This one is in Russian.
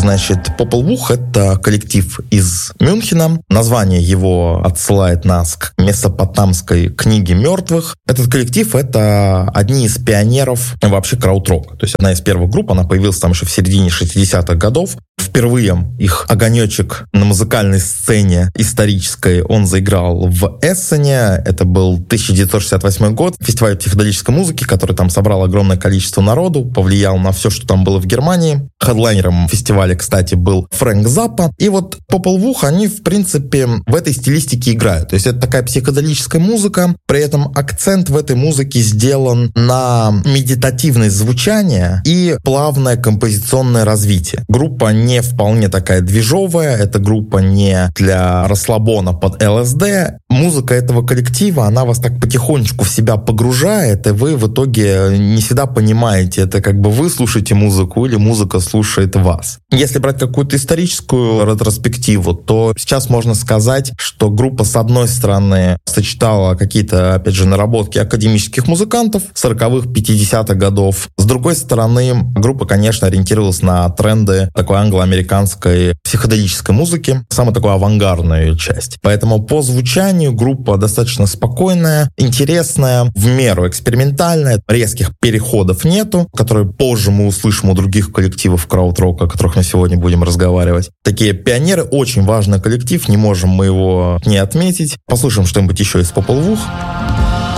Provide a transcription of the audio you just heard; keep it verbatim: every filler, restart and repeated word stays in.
Значит, Popol Vuh — это коллектив из Мюнхена. Название его отсылает нас к месопотамской книге мертвых. Этот коллектив — это одни из пионеров вообще краудрока. То есть одна из первых групп, она появилась там еще в середине шестидесятых годов. Впервые их огонечек на музыкальной сцене исторической он заиграл в Эссене. Это был тысяча девятьсот шестьдесят восьмой год. Фестиваль психоделической музыки, который там собрал огромное количество народу, повлиял на все, что там было в Германии. Хедлайнером фестиваля, кстати, был Фрэнк Заппа. И вот Popol Vuh, они, в принципе, в этой стилистике играют. То есть это такая психоделическая музыка. При этом акцент в этой музыке сделан на медитативность звучания и плавное композиционное развитие. Группа не вполне такая движовая, эта группа не для расслабона под эл эс дэ. Музыка этого коллектива, она вас так потихонечку в себя погружает, и вы в итоге не всегда понимаете, это как бы вы слушаете музыку или музыка слушает вас. Если брать какую-то историческую ретроспективу, то сейчас можно сказать, что группа, с одной стороны, сочетала какие-то, опять же, наработки академических музыкантов сороковых, пятидесятых годов. С другой стороны, группа, конечно, ориентировалась на тренды такой англо-американской психоделической музыки, самую такую авангардную часть. Поэтому по звучанию группа достаточно спокойная, интересная, в меру экспериментальная, резких переходов нету, которые позже мы услышим у других коллективов краудрока, о которых мы сегодня будем разговаривать. Такие пионеры, очень важный коллектив, не можем мы его не отметить. Послушаем что-нибудь еще из Popol Vuh.